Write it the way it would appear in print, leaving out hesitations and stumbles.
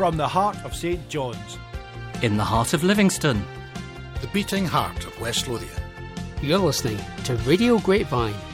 from the heart of St John's. In the heart of Livingston. The beating heart of West Lothian. You're listening to Radio Grapevine.